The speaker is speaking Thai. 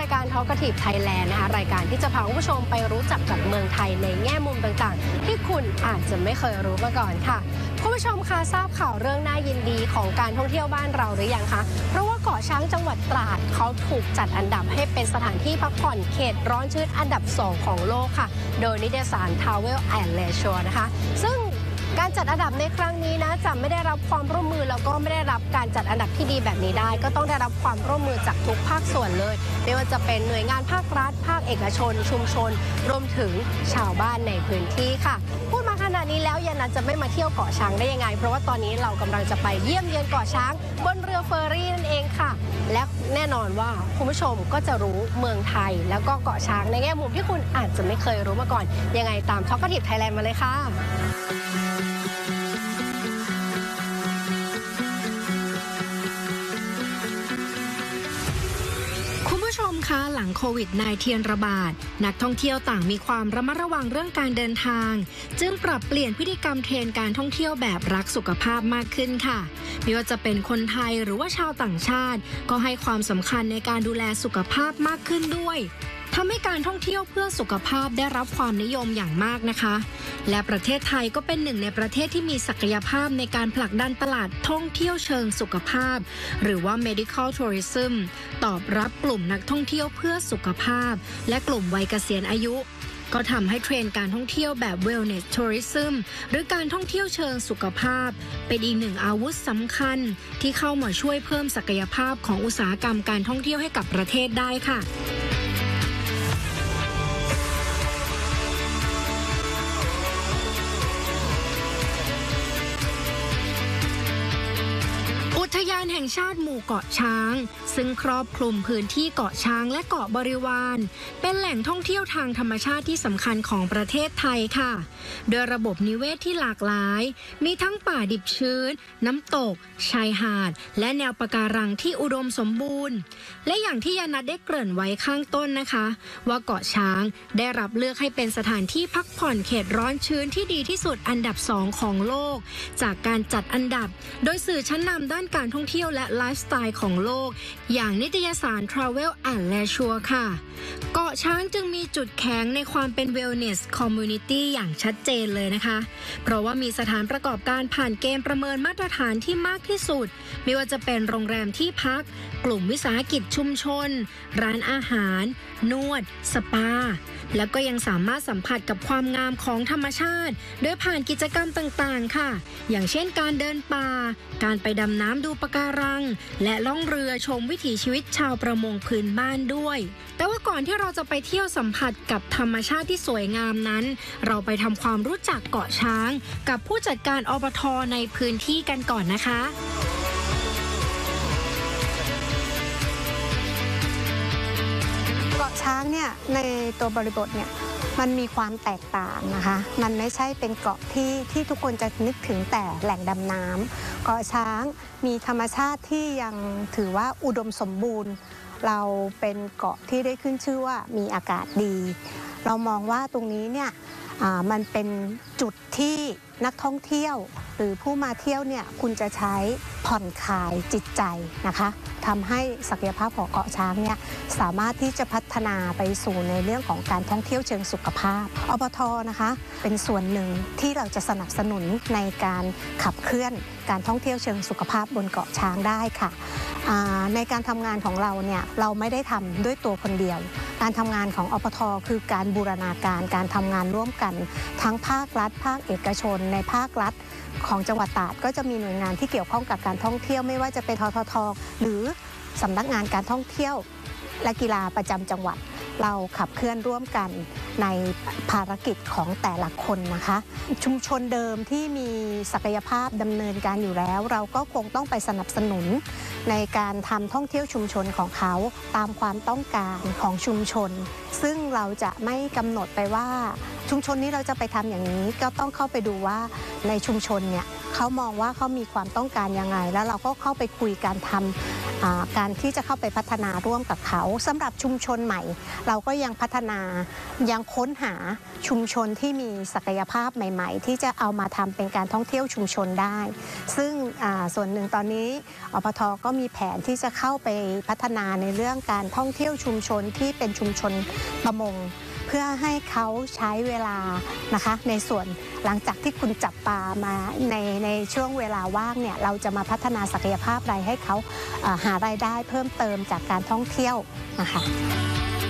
ายการ Talkative Thailand นะคะรายการที่จะพาคุณผู้ชมไปรู้จักกับเมืองไทยในแง่มุมต่างๆที่คุณอาจจะไม่เคยรู้มาก่อนค่ะคุณผู้ชมคะทราบข่าวเรื่องน่ายินดีของการท่องเที่ยวบ้านเราหรือยังคะเพราะว่าเกาะช้างจังหวัดตราดเขาถูกจัดอันดับให้เป็นสถานที่พักผ่อนเขตร้อนชื้นอันดับ2ของโลกค่ะโดยนิตยสาร Travel and Leisure นะคะซึ่งการจัดอันดับในครั้งนี้นะจะไม่ได้รับความร่วมมือแล้วก็ไม่ได้รับการจัดอันดับที่ดีแบบนี้ได้ก็ต้องได้รับความร่วมมือจากทุกภาคส่วนเลยไม่ว่าจะเป็นหน่วยงานภาครัฐภาคเอกชนชุมชนรวมถึงชาวบ้านในพื้นที่ค่ะพูดมาขนาดนี้แล้วยานันจะไม่มาเที่ยวเกาะช้างได้ยังไงเพราะว่าตอนนี้เรากำลังจะไปเยี่ยมเยือนเกาะช้างบนเรือเฟอร์รี่นั่นเองค่ะและแน่นอนว่าคุณผู้ชมก็จะรู้เมืองไทยแล้วก็เกาะช้างในแง่มุมที่คุณอาจจะไม่เคยรู้มาก่อนยังไงตาม Talkative Thailand มาเลยค่ะชมคะหลังโควิด-19 ระบาดนักท่องเที่ยวต่างมีความระมัดระวังเรื่องการเดินทางจึงปรับเปลี่ยนพฤติกรรมเทรนด์การท่องเที่ยวแบบรักสุขภาพมากขึ้นค่ะไม่ว่าจะเป็นคนไทยหรือว่าชาวต่างชาติก็ให้ความสำคัญในการดูแลสุขภาพมากขึ้นด้วยทำให้การท่องเที่ยวเพื่อสุขภาพได้รับความนิยมอย่างมากนะคะและประเทศไทยก็เป็นหนึ่งในประเทศที่มีศักยภาพในการผลักดันตลาดท่องเที่ยวเชิงสุขภาพหรือว่า medical tourism ตอบรับกลุ่มนักท่องเที่ยวเพื่อสุขภาพและกลุ่มวัยเกษียณอายุก็ทำให้เทรนด์การท่องเที่ยวแบบ wellness tourism หรือการท่องเที่ยวเชิงสุขภาพเป็นอีกหนึ่งอาวุธสำคัญที่เข้ามาช่วยเพิ่มศักยภาพของอุตสาหกรรมการท่องเที่ยวให้กับประเทศได้ค่ะอุทยานแห่งชาติหมู่เกาะช้างซึ่งครอบคลุมพื้นที่เกาะช้างและเกาะบริวารเป็นแหล่งท่องเที่ยวทางธรรมชาติที่สำคัญของประเทศไทยค่ะโดยระบบนิเวศที่หลากหลายมีทั้งป่าดิบชื้นน้ำตกชายหาดและแนวปะการังที่อุดมสมบูรณ์และอย่างที่ยานัทได้เกริ่นไว้ข้างต้นนะคะว่าเกาะช้างได้รับเลือกให้เป็นสถานที่พักผ่อนเขตร้อนชื้นที่ดีที่สุดอันดับ2ของโลกจากการจัดอันดับโดยสื่อชั้นนำด้านการท่องเที่ยวและไลฟ์สไตล์ของโลกอย่างนิตยสาร Travel and Leisure ค่ะเกาะช้างจึงมีจุดแข็งในความเป็น Wellness Community อย่างชัดเจนเลยนะคะเพราะว่ามีสถานประกอบการผ่านเกณฑ์ประเมินมาตรฐานที่มากที่สุดไม่ว่าจะเป็นโรงแรมที่พักกลุ่มวิสาหกิจชุมชนร้านอาหารนวดสปาแล้วก็ยังสามารถสัมผัสกับความงามของธรรมชาติโดยผ่านกิจกรรมต่างๆค่ะอย่างเช่นการเดินป่าการไปดำน้ำดูปะการังและล่องเรือชมวิถีชีวิตชาวประมงพื้นบ้านด้วยแต่ว่าก่อนที่เราจะไปเที่ยวสัมผัสกับธรรมชาติที่สวยงามนั้นเราไปทำความรู้จักเกาะช้างกับผู้จัดการอบท.ในพื้นที่กันก่อนนะคะเกาะช้างเนี่ยในตัวบริบทเนี่ยมันมีความแตกต่างนะคะมันไม่ใช่เป็นเกาะที่ทุกคนจะนึกถึงแต่แหล่งดำน้ำเกาะช้างมีธรรมชาติที่ยังถือว่าอุดมสมบูรณ์เราเป็นเกาะที่ได้ขึ้นชื่อว่ามีอากาศดีเรามองว่าตรงนี้เนี่ยมันเป็นจุดที่นักท่องเที่ยวหรือผู้มาเที่ยวเนี่ยคุณจะใช้ผ่อนคลายจิตใจนะคะทำให้ศักยภาพของเกาะช้างเนี่ยสามารถที่จะพัฒนาไปสู่ในเรื่องของการท่องเที่ยวเชิงสุขภาพอบท.นะคะเป็นส่วนหนึ่งที่เราจะสนับสนุนในการขับเคลื่อนการท่องเที่ยวเชิงสุขภาพบนเกาะช้างได้ค่ะในการทำงานของเราเนี่ยเราไม่ได้ทำด้วยตัวคนเดียวการทำงานของอบท.คือการบูรณาการการทำงานร่วมกันทั้งภาครัฐภาคเอกชนในภาครัฐของจังหวัดตราดก็จะมีหน่วยงานที่เกี่ยวข้องกับการท่องเที่ยวไม่ว่าจะเป็นททท.หรือสำนักงานการท่องเที่ยวและกีฬาประจำจังหวัดเราขับเคลื่อนร่วมกันในภารกิจของแต่ละคนนะคะชุมชนเดิมที่มีศักยภาพดำเนินการอยู่แล้วเราก็คงต้องไปสนับสนุนในการทำท่องเที่ยวชุมชนของเขาตามความต้องการของชุมชนซึ่งเราจะไม่กำหนดไปว่าชุมชนนี้เราจะไปทำอย่างนี้ก็ต้องเข้าไปดูว่าในชุมชนเนี่ยเขามองว่าเขามีความต้องการยังไงแล้วเราก็เข้าไปคุยการทำการที่จะเข้าไปพัฒนาร่วมกับเขาสำหรับชุมชนใหม่เราก็ยังพัฒนายังค้นหาชุมชนที่มีศักยภาพใหม่ๆที่จะเอามาทำเป็นการท่องเที่ยวชุมชนได้ซึ่งส่วนหนึ่งตอนนี้อปท.ก็มีแผนที่จะเข้าไปพัฒนาในเรื่องการท่องเที่ยวชุมชนที่เป็นชุมชนประมงเพื่อให้เขาใช้เวลานะคะในส่วนหลังจากที่คุณจับปลามาในช่วงเวลาว่างเนี่ยเราจะมาพัฒนาศักยภาพอะไรให้เขาหารายได้เพิ่มเติมจากการท่องเที่ยวนะคะ